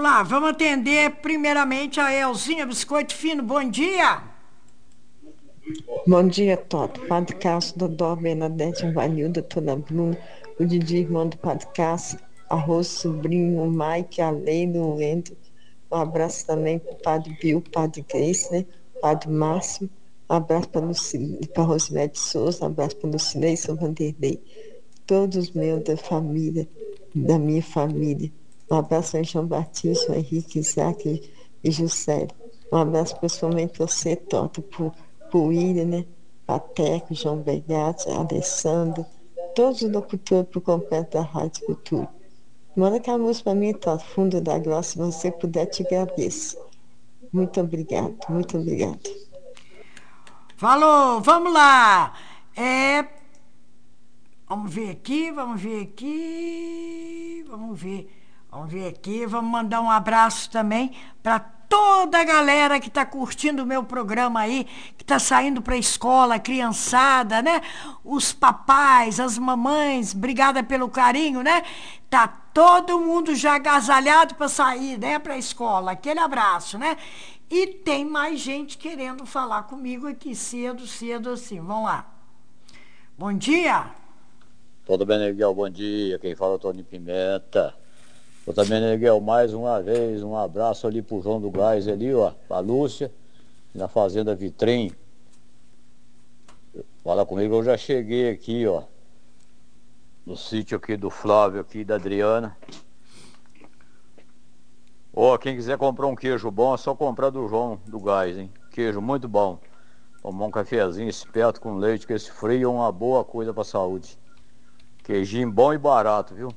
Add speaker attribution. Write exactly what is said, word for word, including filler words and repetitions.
Speaker 1: Vamos lá, vamos atender primeiramente a Elzinha Biscoito Fino. Bom dia.
Speaker 2: Bom dia, Toto. Padre Cássio, Dodó, Bernadette, Vanilda, Toda Bruna, o Didi, irmão do Padre Cássio, Arroz, sobrinho, o Mike, a Leila, o Wendel. Um abraço também para o Padre Bill, Padre Grace, né? Padre Márcio. Um abraço para a Rosilete Souza, um abraço para Lucilei, São Vanderlei. Todos meus da família, da minha família. Um abraço a João Batista, Henrique, Isaac e Juscelio. Um abraço pessoalmente para você, Toto, para o William, né? Pateco, João Begatti, Alessandro, todos os locutores por completo da Rádio Cultura. Manda aquela música para mim, Toto, Fundo da Glória, se você puder, te agradeço. Muito obrigado, muito obrigado.
Speaker 1: Falou, vamos lá. É, vamos ver aqui, vamos ver aqui, vamos ver, vamos ver aqui, vamos mandar um abraço também para toda a galera que está curtindo o meu programa aí, que está saindo para a escola, a criançada, né? Os papais, as mamães, obrigada pelo carinho, né? Tá todo mundo já agasalhado para sair, né, para a escola. Aquele abraço, né? E tem mais gente querendo falar comigo aqui cedo, cedo assim. Vamos lá. Bom dia.
Speaker 3: Tudo bem, Miguel? Bom dia. Quem fala é o Tony Pimenta. Eu também, Miguel, mais uma vez, um abraço ali pro João do Gás ali, ó, pra Lúcia, na Fazenda Vitrim. Fala comigo, eu já cheguei aqui, ó, no sítio aqui do Flávio, aqui da Adriana. Ó, quem quiser comprar um queijo bom, é só comprar do João do Gás, hein? Queijo muito bom. Tomar um cafezinho esperto com leite, que esse frio é uma boa coisa pra saúde. Queijinho bom e barato, viu?